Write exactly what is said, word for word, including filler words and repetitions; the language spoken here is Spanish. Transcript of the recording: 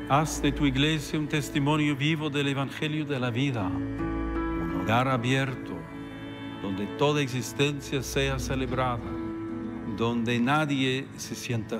Haz de tu iglesia un testimonio vivo del Evangelio de la vida, un hogar abierto, donde toda existencia sea celebrada, donde nadie se sienta